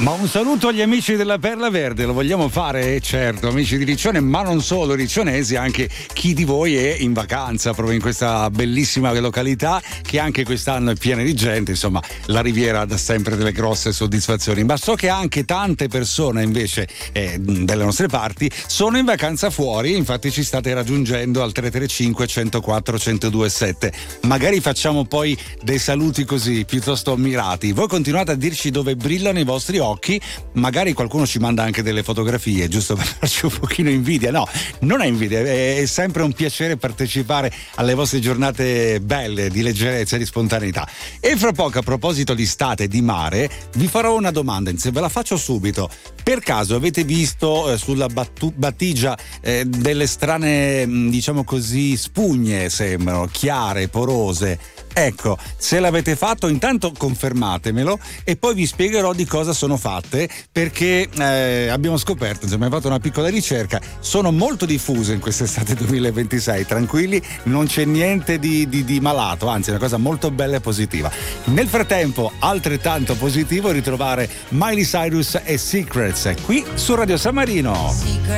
Ma un saluto agli amici della Perla Verde, lo vogliamo fare? Certo, amici di Riccione, ma non solo riccionesi, anche chi di voi è in vacanza proprio in questa bellissima località che anche quest'anno è piena di gente. Insomma, la Riviera dà sempre delle grosse soddisfazioni, ma so che anche tante persone invece delle nostre parti sono in vacanza fuori. Infatti ci state raggiungendo al 335 104 1027. Magari facciamo poi dei saluti così piuttosto mirati. Voi continuate a dirci dove brillano i vostri occhi, magari qualcuno ci manda anche delle fotografie giusto per farci un pochino invidia. No, non è invidia, è sempre un piacere partecipare alle vostre giornate belle di leggerezza e di spontaneità. E fra poco, a proposito di estate e di mare, vi farò una domanda, ve la faccio subito. Per caso avete visto sulla battigia delle strane, diciamo così, spugne, sembrano chiare, porose? Ecco, se l'avete fatto intanto confermatemelo e poi vi spiegherò di cosa sono fatte, perché abbiamo scoperto, insomma, abbiamo fatto una piccola ricerca, sono molto diffuse in quest'estate 2026, tranquilli, non c'è niente di malato, anzi è una cosa molto bella e positiva. Nel frattempo, altrettanto positivo ritrovare Miley Cyrus e Secrets qui su Radio San Marino.